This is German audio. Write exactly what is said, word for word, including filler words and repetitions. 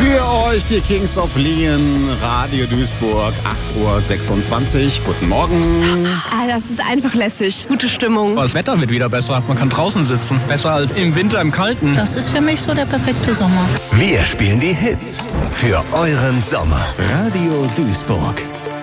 Für euch die Kings of Leon, Radio Duisburg, acht Uhr sechsundzwanzig. Guten Morgen. Ah, das ist einfach lässig. Gute Stimmung. Das Wetter wird wieder besser. Man kann draußen sitzen. Besser als im Winter im Kalten. Das ist für mich so der perfekte Sommer. Wir spielen die Hits für euren Sommer. Radio Duisburg.